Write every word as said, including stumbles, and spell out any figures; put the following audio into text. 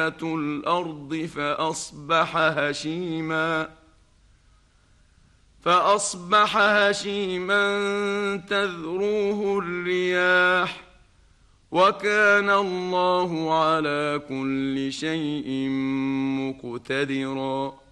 فاكهة الأرض فأصبح هشيما فأصبح هشيما تذروه الرياح وكان الله على كل شيء مقتدرا